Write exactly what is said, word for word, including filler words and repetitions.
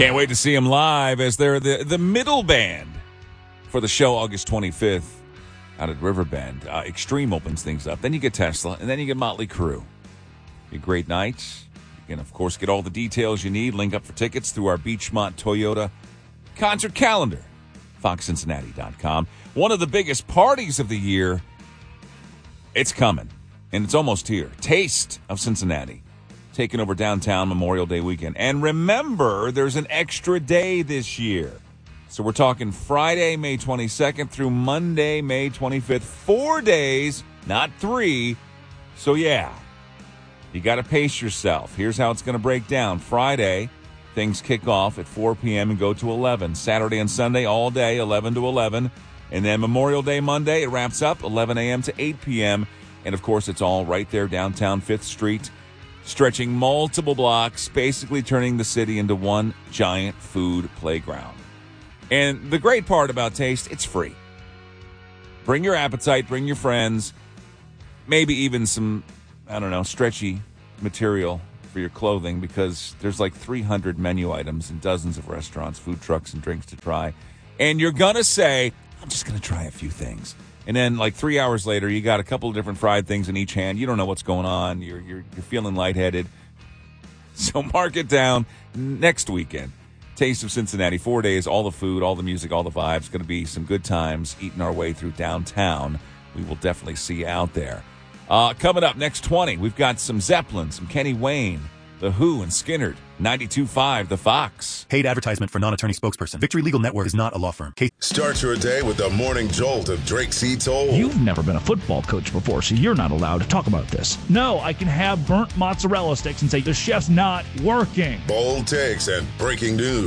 Can't wait to see them live as they're the, the middle band for the show August twenty-fifth out at Riverbend. Uh, Extreme opens things up. Then you get Tesla, and then you get Motley Crue. Be a great night. You can, of course, get all the details you need. Link up for tickets through our Beachmont Toyota concert calendar, fox cincinnati dot com. One of the biggest parties of the year, it's coming, and it's almost here. Taste of Cincinnati, taking over downtown Memorial Day weekend. And remember, there's an extra day this year. So we're talking Friday, May twenty-second through Monday, May twenty-fifth. Four days, not three. So, yeah, you got to pace yourself. Here's how it's going to break down. Friday, things kick off at four p.m. and go to eleven. Saturday and Sunday, all day, eleven to eleven. And then Memorial Day Monday, it wraps up eleven a.m. to eight p.m. And, of course, it's all right there downtown fifth Street, stretching multiple blocks, basically turning the city into one giant food playground. And the great part about Taste, it's free. Bring your appetite, bring your friends, maybe even some, I don't know, stretchy material for your clothing, because there's like three hundred menu items in dozens of restaurants, food trucks, and drinks to try. And you're going to say, I'm just going to try a few things. And then like three hours later, you got a couple of different fried things in each hand. You don't know what's going on. You're, you're, you're feeling lightheaded. So mark it down next weekend. Taste of Cincinnati, four days, all the food, all the music, all the vibes. Going to be some good times eating our way through downtown. We will definitely see you out there. Uh, coming up next twenty, we've got some Zeppelin, some Kenny Wayne, The Who, and Skynyrd. ninety-two point five The Fox. Paid advertisement for non-attorney spokesperson. Victory Legal Network is not a law firm. Case- Start your day with the morning jolt of Drake C. Toll. You've never been a football coach before, so you're not allowed to talk about this. No, I can have burnt mozzarella sticks and say the chef's not working. Bold takes and breaking news.